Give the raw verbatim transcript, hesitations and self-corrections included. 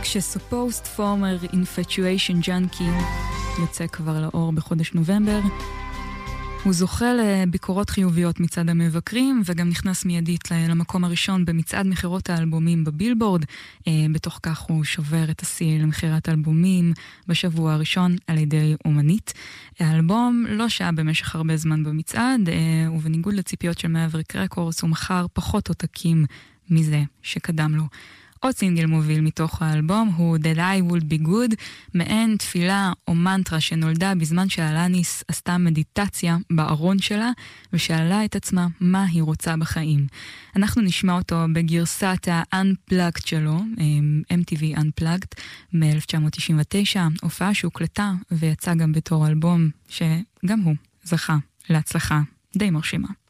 כשסופוסט פורמר Infatuation Junkie יוצא כבר לאור בחודש נובמבר, הוא זוכה לביקורות חיוביות מצד המבקרים, וגם נכנס מיידית למקום הראשון במצעד מחירות האלבומים בבילבורד. בתוך כך הוא שובר את השיא למחירת האלבומים בשבוע הראשון על ידי אומנית. האלבום לא שעה במשך הרבה זמן במצעד, ובניגוד לציפיות של מאבריק רקורדס, הוא מכר פחות עותקים מזה שקדם לו. עוד סינגל מוביל מתוך האלבום הוא That I Would Be Good, מעין תפילה או מנטרה שנולדה בזמן שאלניס עשתה מדיטציה בארון שלה, ושאלה את עצמה מה היא רוצה בחיים. אנחנו נשמע אותו בגרסת ה-Unplugged שלו, אם טי וי Unplugged, מ-אלף תשע מאות תשעים ותשע, הופעה שהוקלטה ויצא גם בתור אלבום, שגם הוא זכה להצלחה די מרשימה.